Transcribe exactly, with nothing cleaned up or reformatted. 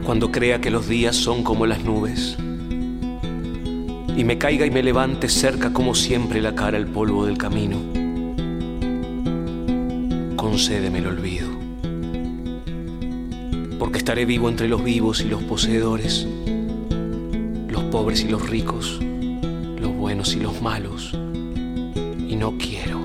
cuando crea que los días son como las nubes, y me caiga y me levante cerca como siempre la cara al polvo del camino. Concédeme el olvido, porque estaré vivo entre los vivos y los poseedores, los pobres y los ricos, los buenos y los malos, y no quiero